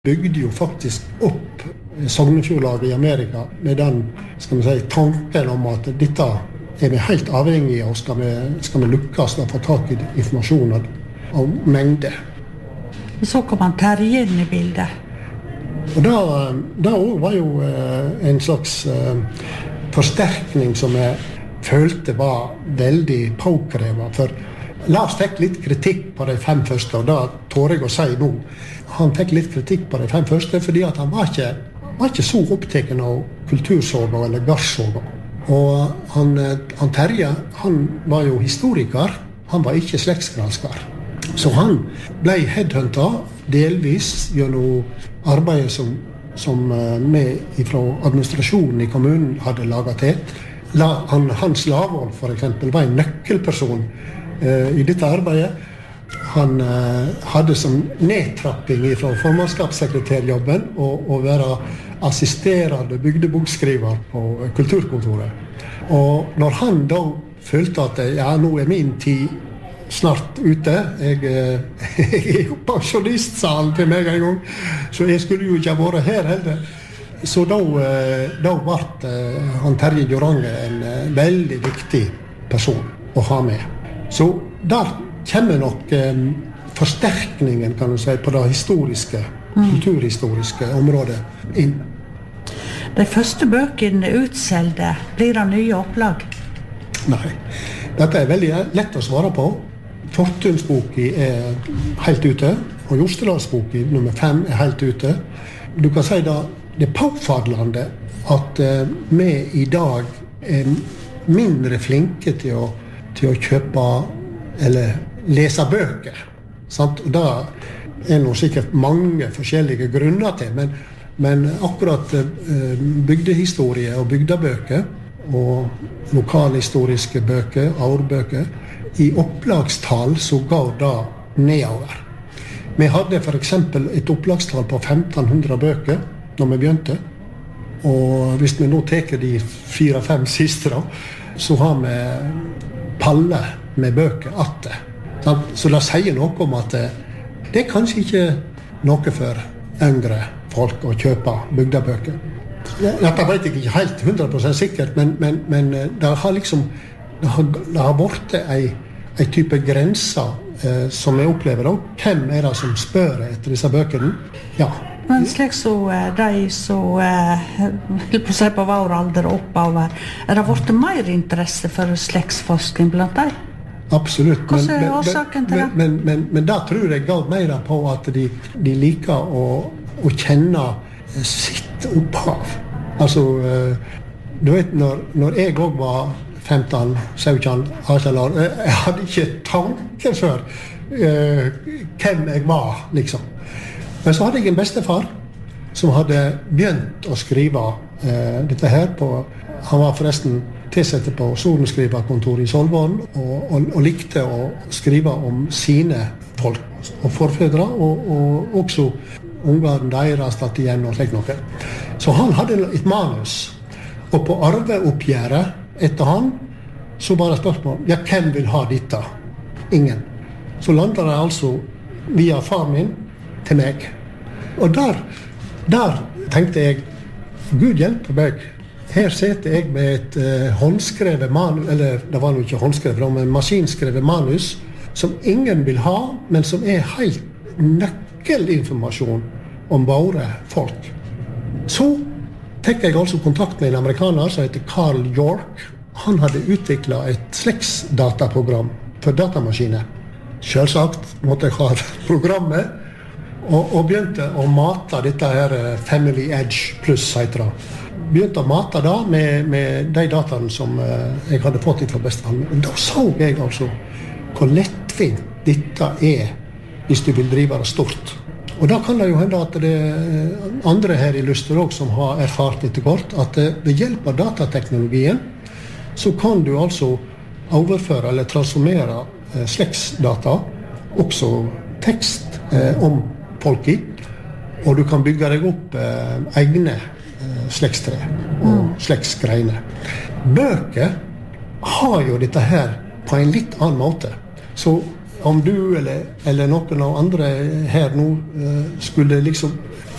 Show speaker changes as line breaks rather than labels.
bygde jo faktisk opp Sognefjordlaget I Amerika med den, skal vi si, tanken om at dette vi helt avhengige av, skal vi lykkes å få tak I informasjon av mengde.
Så kom han Terje inn I bildet.
Og det var jo en slags forsterkning som jeg følte var veldig påkrevet, for Lars fikk litt kritikk på de 5 første, og det tør jeg å si nå. Han fikk litt kritikk på de 5 første, fordi at han var ikke så opptatt av kultursorger eller gardssorger. Og han Terje, han var jo historiker, han var ikke slektsgransker. Så han ble headhuntet delvis gjennom arbeidet som vi fra administrasjonen I kommunen hadde laget til. Hans Lavål, for eksempel, var en nøkkelperson I dette arbeidet. Han hadde som nedtrapping fra formannskapssekretærjobben å være assisterende bygdebokskriver på kulturkontoret. Og når han da følte at nå min tid snart ute, jeg jo pensjonistsalen til meg en gang, så jeg skulle jo ikke ha vært her heller. Så da ble han Terje Jorange en veldig viktig person å ha med. Så der kommer nok forsterkningen, kan du si, på det historiske, kulturhistoriske området inn.
De første bøkene utselgte, blir det nye opplag?
Nei, dette veldig lett å svare på. Fortunsboken helt ute, og Jostedalsboken nummer 5 helt ute. Du kan si det påfallende at vi I dag mindre flinke til å kjøpe eller lese bøker. Sant? Og det noe sikkert mange forskjellige grunner til, men akkurat bygdehistorie og bygdebøker og lokalhistoriske bøker, årbøker, I opplagstall så går det nedover. Vi hadde for eksempel et opplagstall på 1500 bøker når vi begynte, og hvis vi nå teker de 4-5 siste da, så har vi palle med bøker atte. Så det sier noe om at det kanskje ikke noe for yngre folk å kjøpe bygdebøker. Dette vet jeg ikke helt 100% sikkert, men det har liksom det har vært en type grenser som jeg opplever da. Hvem det som spør etter disse bøkene? Ja.
Men slik så de som vil på seg på vår alder og oppover, det vært mer interesse for slektsforskning blant dem?
Absolutt.
Hva årsaken til det?
Men da tror jeg går mer på at de liker å kjenne sitt opphav. Altså, du vet, når jeg også var 15, 17, 18 år, jeg hadde ikke tanke før hvem jeg var, liksom. Men så hadde jeg en bestefar som hadde begynt å skrive dette her på, han var forresten tilsette på sorenskriverkontoret I Solvorn, og likte å skrive om sine folk og forfedre, og også ungene deres tatt igjen og slik noe. Så han hadde et manus, og på arveoppgjøret etter han, så bare spørsmål, hvem vil ha dette? Ingen. Så landet det altså via far min til meg. Og der tenkte jeg, Gud hjelpe meg, her sitter jeg med et håndskrevet manus, eller det var jo ikke håndskrevet, men maskinskrevet manus, som ingen vil ha, men som helt nøkkelinformasjon om våre folk. Så fikk jeg altså kontakt med en amerikaner som heter Carl York. Han hadde utviklet et slektsdataprogram for datamaskiner. Selvsagt måtte jeg ha programmet, og begynte å mate dette her Family Edge Plus, heter det. Begynte å mate da med de dataene som jeg hadde fått fra bestefaren. Og da så jeg altså hvor lettvint dette hvis du vil drive det stort. Og da kan det jo hende at det andre her I Luster også som har erfart etter kort, at ved hjelp av datateknologien så kan du altså overføre eller transformere slektsdata, også tekst om folk I, og du kan bygge deg opp egne slektstre og slektsgreiner. Bøker har jo dette her på en litt annen måte. Så om du eller noen av andre her nå skulle liksom